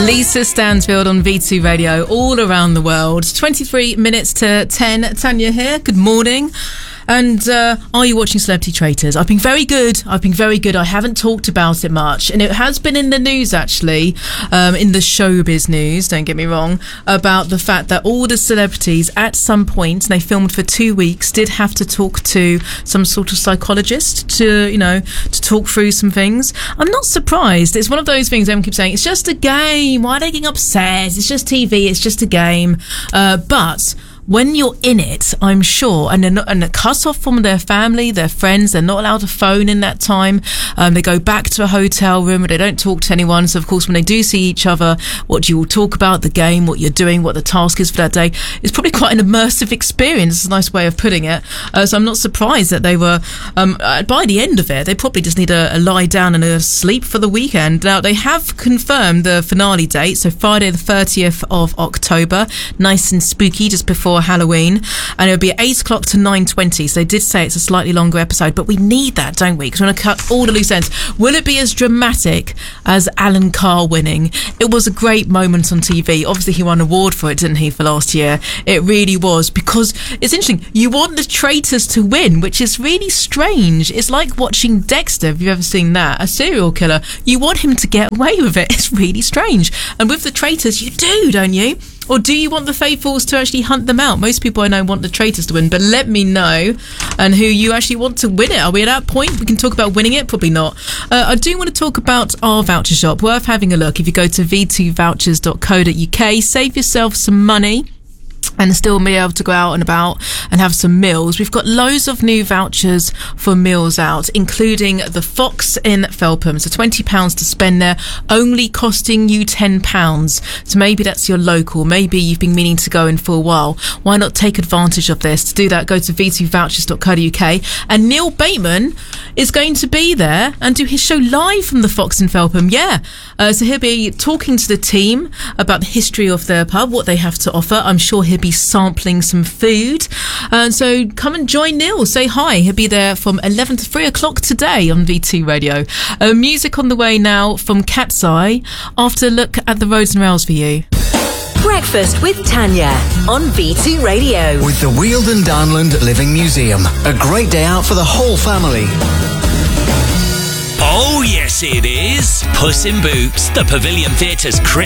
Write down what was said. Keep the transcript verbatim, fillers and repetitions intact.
Lisa Stansfield on V two Radio, all around the world. twenty-three minutes to ten. Tanya here. Good morning. And uh, are you watching Celebrity Traitors? I've been very good. I've been very good. I haven't talked about it much. And it has been in the news, actually, um, in the showbiz news, don't get me wrong, about the fact that all the celebrities at some point, and they filmed for two weeks, did have to talk to some sort of psychologist to, you know, to talk through some things. I'm not surprised. It's one of those things everyone keeps saying, it's just a game. Why are they getting upset? It's just T V. It's just a game. Uh, but... when you're in it, I'm sure, and they're not, and they're cut off from their family, their friends, they're not allowed a phone in that time. Um, they go back to a hotel room, and they don't talk to anyone. So, of course, when they do see each other, what you will talk about, the game, what you're doing, what the task is for that day, is probably quite an immersive experience. It's a nice way of putting it. Uh, so I'm not surprised that they were, um, uh, by the end of it, they probably just need a, a lie down and a sleep for the weekend. Now, they have confirmed the finale date, so Friday the thirtieth of October, nice and spooky, just before Halloween, and it'll be at eight o'clock to nine twenty. So they did say it's a slightly longer episode, but we need that, don't we? Because we want to cut all the loose ends. Will it be as dramatic as Alan Carr winning? It was a great moment on T V. Obviously, he won an award for it, didn't he, for last year? It really was, because it's interesting. You want the traitors to win, which is really strange. It's like watching Dexter, if you've ever seen that, a serial killer. You want him to get away with it. It's really strange. And with the traitors, you do, don't you? Or do you want the faithfuls to actually hunt them out? Most people I know want the traitors to win, but let me know and who you actually want to win it. Are we at that point? We can talk about winning it? Probably not. Uh, I do want to talk about our voucher shop. Worth having a look. If you go to v two vouchers dot co dot u k, save yourself some money and still be able to go out and about and have some meals. We've got loads of new vouchers for meals out, including the Fox in Felpham. So twenty pounds to spend there, only costing you ten pounds. So maybe that's your local. Maybe you've been meaning to go in for a while. Why not take advantage of this? To do that, go to v two vouchers dot co dot u k. And Neil Bateman is going to be there and do his show live from the Fox in Felpham. Yeah. Uh, so he'll be talking to the team about the history of their pub, what they have to offer. I'm sure he'll be sampling some food. And uh, so come and join Neil. Say hi. He'll be there from eleven to three o'clock today on V two Radio. Uh, music on the way now from Cat's Eye after a look at the roads and rails for you. Breakfast with Tanya on V two Radio. With the Weald and Downland Living Museum. A great day out for the whole family. Oh, yes, it is. Puss in Boots, the Pavilion Theatre's Christmas